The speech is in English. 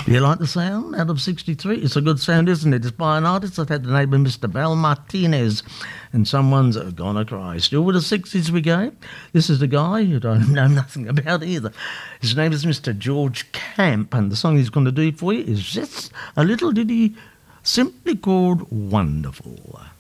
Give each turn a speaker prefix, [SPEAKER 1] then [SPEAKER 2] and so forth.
[SPEAKER 1] Do you like the sound out of 63? It's a good sound, isn't it? It's by an artist that had the name of Mr. Bel Martinez, and Someone's Gonna Cry. Still with the 60s we go. This is the guy you don't know nothing about either. His name is Mr. George Camp, and the song he's going to do for you is just a little ditty simply called Wonderful.